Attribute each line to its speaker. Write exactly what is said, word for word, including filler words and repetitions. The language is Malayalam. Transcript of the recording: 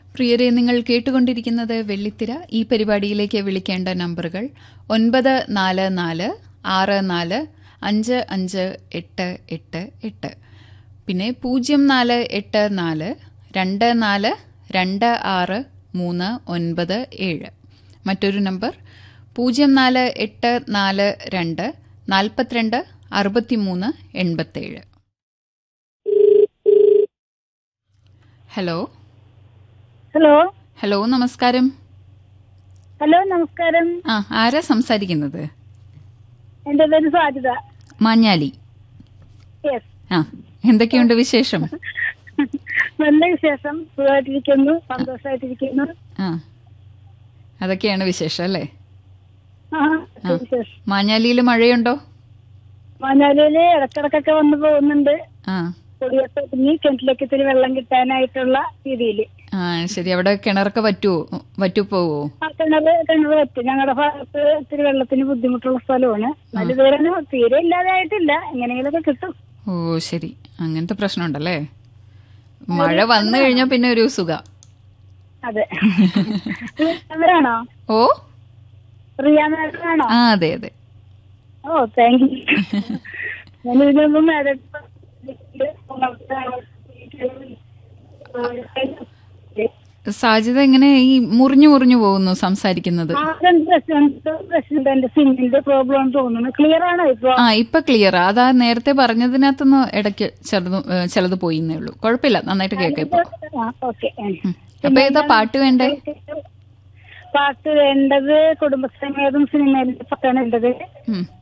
Speaker 1: പ്രിയരെ, നിങ്ങൾ കേട്ടുകൊണ്ടിരിക്കുന്നത് വെള്ളിത്തിര. ഈ പരിപാടിയിലേക്ക് വിളിക്കേണ്ട നമ്പറുകൾ ഒൻപത് നാല് നാല് ആറ് നാല് അഞ്ച് അഞ്ച് എട്ട് എട്ട് എട്ട്, പിന്നെ പൂജ്യം നാല് എട്ട് നാല് രണ്ട് നാല് രണ്ട് ആറ് മൂന്ന് ഒൻപത് ഏഴ്. മറ്റൊരു നമ്പർ പൂജ്യം നാല് എട്ട് നാല് രണ്ട് നാൽപ്പത്തിരണ്ട് അറുപത്തിമൂന്ന് എൺപത്തേഴ്. ഹലോ
Speaker 2: ഹലോ
Speaker 1: ഹലോ നമസ്കാരം.
Speaker 2: ഹലോ നമസ്കാരം.
Speaker 1: ആ, ആരാ സംസാരിക്കുന്നത്?
Speaker 2: എന്റെ പേര് സാജിത.
Speaker 1: മാഞ്ഞാലി.
Speaker 2: യെസ്.
Speaker 1: ആ, എന്തൊക്കെയുണ്ട് വിശേഷം?
Speaker 2: നല്ല വിശേഷം. സുഖമായിട്ടിരിക്കുന്നു, സന്തോഷമായിട്ടിരിക്കുന്നു.
Speaker 1: ആ, അതൊക്കെയാണ് വിശേഷം അല്ലേ?
Speaker 2: ആ, വിശേഷം.
Speaker 1: മാഞ്ഞാലിയിൽ മഴയുണ്ടോ?
Speaker 2: മാഞ്ഞാലിയില് ഇടക്കിടക്കൊക്കെ വന്നു പോകുന്നുണ്ട്.
Speaker 1: ആ,
Speaker 2: പൊടിയൊക്കെ ഒതുങ്ങി കിണറ്റിലേക്ക് ഇത്തിരി വെള്ളം കിട്ടാനായിട്ടുള്ള രീതിയിൽ.
Speaker 1: ആ ശരി. അവിടെ കിണറൊക്കെ വറ്റുവോ? വറ്റുപോവോ?
Speaker 2: ആ, കിണറ് കിണറ് വറ്റും. ഞങ്ങളുടെ ഭാഗത്ത് ഇത്തിരി വെള്ളത്തിന് ബുദ്ധിമുട്ടുള്ള സ്ഥലമാണ്. നല്ല ഇതുവരെ തീരെ ഇല്ലാതായിട്ടില്ല. എങ്ങനെയെങ്കിലൊക്കെ കിട്ടും.
Speaker 1: ഓ ശരി, അങ്ങനത്തെ പ്രശ്നമുണ്ടല്ലേ. മഴ വന്നു കഴിഞ്ഞാൽ പിന്നെ ഒരു സുഖ.
Speaker 2: അതെ. അവരാണോ?
Speaker 1: ഓ,
Speaker 2: റിയ മാഡമാണോ?
Speaker 1: ആ അതെ അതെ.
Speaker 2: ഓ, താങ്ക് യു. ഞാൻ ഇതിനൊന്നും മാഡം
Speaker 1: സാജിത എങ്ങനെ ഈ മുറിഞ്ഞു മുറിഞ്ഞു പോകുന്നു സംസാരിക്കുന്നത്?
Speaker 2: പ്രശ്നത്തിന്റെ സിമ്മിന്റെ പ്രോബ്ലം തോന്നുന്നു. ക്ലിയർ ആണോ ഇപ്പൊ?
Speaker 1: ആ, ഇപ്പൊ ക്ലിയർ. അതാ നേരത്തെ പറഞ്ഞതിനകത്തൊന്ന് ഇടയ്ക്ക് ചെറുത് ചിലത് പോയിന്നേ ഉള്ളൂ. കുഴപ്പമില്ല, നന്നായിട്ട് കേൾക്കാം ഇപ്പൊ.
Speaker 2: ഓക്കെ.
Speaker 1: അപ്പൊ ഏതാ പാട്ട് വേണ്ടേ?
Speaker 2: പാട്ട് വേണ്ടത് കുടുംബസമേതം സിനിമയിലെ പാട്ടാണ് വേണ്ടത്.